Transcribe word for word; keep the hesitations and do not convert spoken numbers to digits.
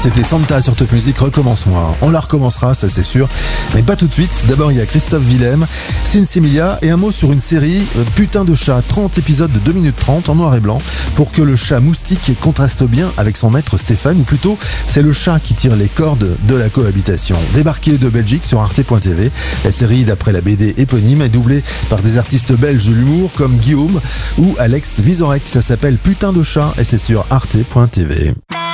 C'était Santa sur Top Music, recommence-moi. On la recommencera, ça c'est sûr, mais pas tout de suite. D'abord il y a Christophe Willem, Sinsimilia et un mot sur une série Putain de chat, trente épisodes de deux minutes trente en noir et blanc pour que le chat moustique contraste bien avec son maître Stéphane, ou plutôt c'est le chat qui tire les cordes de la cohabitation. Débarqué de Belgique sur arte point t v, la série d'après la B D éponyme est doublée par des artistes belges de l'humour comme Guillaume ou Alex Vizorek. Ça s'appelle Putain de chat et c'est sur arte point t v.